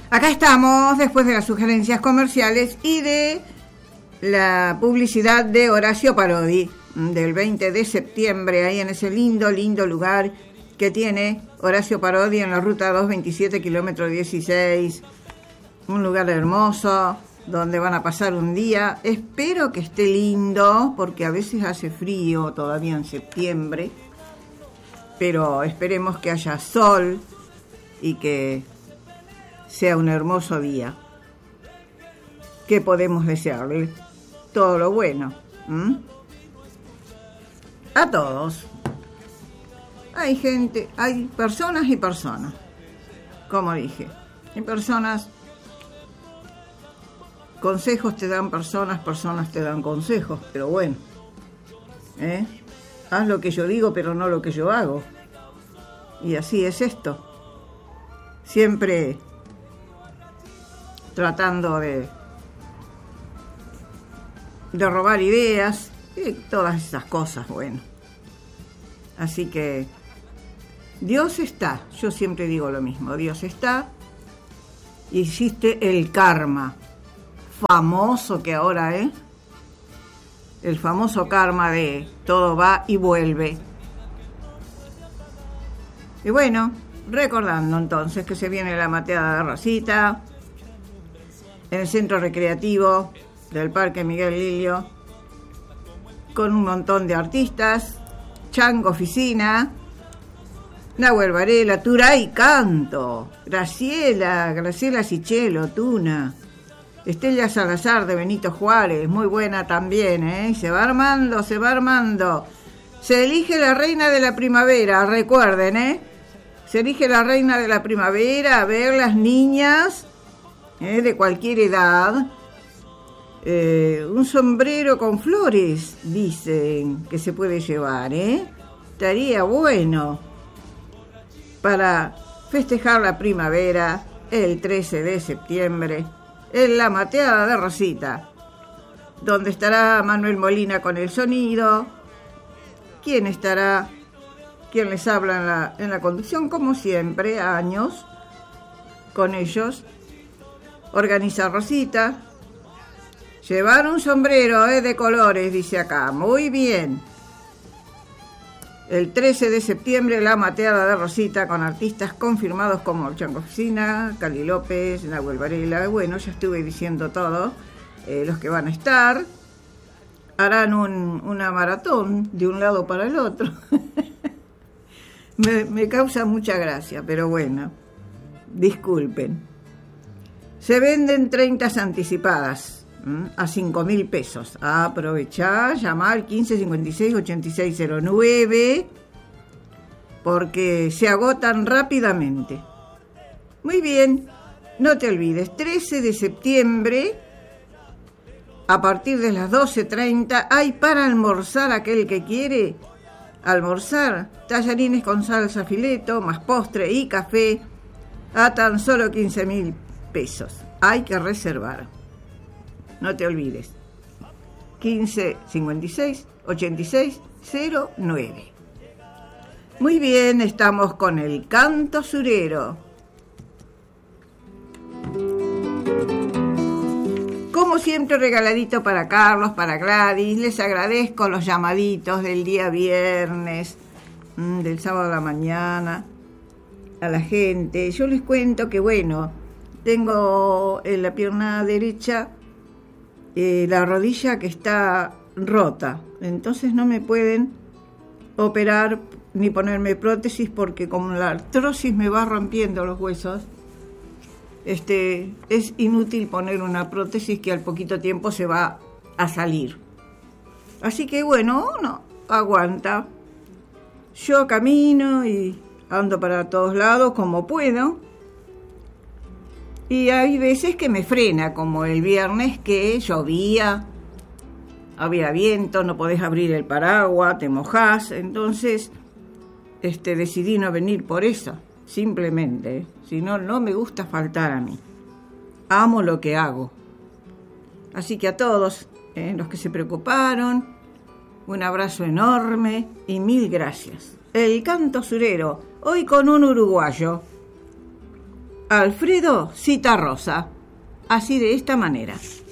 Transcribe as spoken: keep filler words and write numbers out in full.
Acá estamos después de las sugerencias comerciales y de la publicidad de Horacio Parodi del veinte de septiembre, ahí en ese lindo, lindo lugar que tiene Horacio Parodi en la ruta doscientos veintisiete, kilómetro dieciséis. Un lugar hermoso donde van a pasar un día. Espero que esté lindo porque a veces hace frío todavía en septiembre, pero esperemos que haya sol y que sea un hermoso día. ¿Qué podemos desearle? Todo lo bueno. ¿Mm? A todos. Hay gente, hay personas y personas. Como dije, hay personas, consejos te dan personas, personas te dan consejos, pero bueno, ¿eh? Haz lo que yo digo, pero no lo que yo hago. Y así es esto. Siempre tratando de, de robar ideas y todas esas cosas, bueno. Así que Dios está, yo siempre digo lo mismo, Dios está y existe el karma, famoso que ahora, ¿eh? El famoso karma de todo va y vuelve. Y bueno, recordando entonces que se viene la mateada de Rosita en el centro recreativo del Parque Miguel Lilio, con un montón de artistas, Chango Oficina, Nahuel Varela, Turay Canto, Graciela, Graciela Sichelo, Tuna, Estella Salazar de Benito Juárez, muy buena también, ¿eh? Se va armando, se va armando. Se elige la reina de la primavera, recuerden, ¿eh? Se elige la reina de la primavera, a ver las niñas, ¿eh? De cualquier edad. Eh, un sombrero con flores, dicen que se puede llevar, ¿eh? Estaría bueno para festejar la primavera el trece de septiembre en la mateada de Rosita, donde estará Manuel Molina con el sonido. ¿Quién estará? ¿Quién les habla en la, en la conducción? Como siempre, años con ellos. Organiza Rosita. Llevar un sombrero eh, de colores, dice acá. Muy bien. El trece de septiembre, la mateada de Rosita con artistas confirmados como Chango Oficina, Cali López, Nahuel Varela. Bueno, ya estuve diciendo todo. Eh, los que van a estar. Harán un, una maratón de un lado para el otro. me, me causa mucha gracia, pero bueno. Disculpen. Se venden treinta anticipadas. A cinco mil pesos. Aprovechá, llama al quince cincuenta y seis ochenta y seis cero nueve porque se agotan rápidamente. Muy bien, no te olvides, trece de septiembre, a partir de las doce treinta, hay para almorzar aquel que quiere almorzar, tallarines con salsa fileto, más postre y café, a tan solo quince mil pesos. Hay que reservar. No te olvides. quince cincuenta y seis ochenta y seis cero nueve. Muy bien, estamos con el canto surero. Como siempre, regaladito para Carlos, para Gladys. Les agradezco los llamaditos del día viernes, del sábado a la mañana, a la gente. Yo les cuento que, bueno, tengo en la pierna derecha Eh, la rodilla que está rota, entonces no me pueden operar ni ponerme prótesis porque como la artrosis me va rompiendo los huesos, este, es inútil poner una prótesis que al poquito tiempo se va a salir. Así que bueno, no, aguanta. Yo camino y ando para todos lados como puedo. Y hay veces que me frena, como el viernes que llovía, había viento, no podés abrir el paraguas, te mojás. Entonces este, decidí no venir por eso, simplemente. Si no, no me gusta faltar a mí. Amo lo que hago. Así que a todos eh, los que se preocuparon, un abrazo enorme y mil gracias. El canto surero, hoy con un uruguayo. Alfredo Citarrosa, así de esta manera.